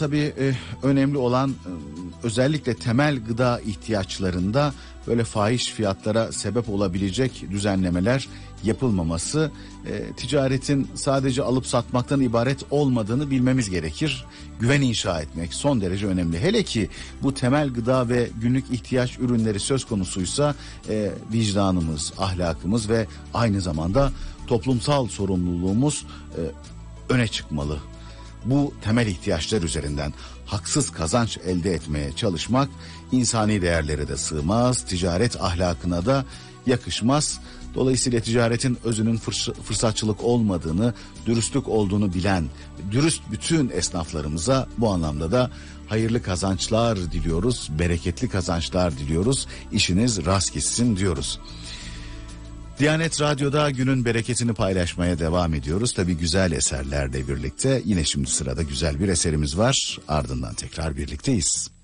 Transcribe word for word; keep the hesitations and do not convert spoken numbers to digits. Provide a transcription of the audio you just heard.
tabii e, önemli olan e, özellikle temel gıda ihtiyaçlarında böyle fahiş fiyatlara sebep olabilecek düzenlemeler yapılmaması, e, ticaretin sadece alıp satmaktan ibaret olmadığını bilmemiz gerekir. Güven inşa etmek son derece önemli. Hele ki bu temel gıda ve günlük ihtiyaç ürünleri söz konusuysa e, vicdanımız, ahlakımız ve aynı zamanda toplumsal sorumluluğumuz e, öne çıkmalı. Bu temel ihtiyaçlar üzerinden haksız kazanç elde etmeye çalışmak insani değerlere de sığmaz, ticaret ahlakına da yakışmaz. Dolayısıyla ticaretin özünün fırs- fırsatçılık olmadığını, dürüstlük olduğunu bilen dürüst bütün esnaflarımıza bu anlamda da hayırlı kazançlar diliyoruz, bereketli kazançlar diliyoruz, işiniz rast gitsin diyoruz. Diyanet Radyo'da günün bereketini paylaşmaya devam ediyoruz. Tabii güzel eserlerle birlikte. Yine şimdi sırada güzel bir eserimiz var. Ardından tekrar birlikteyiz.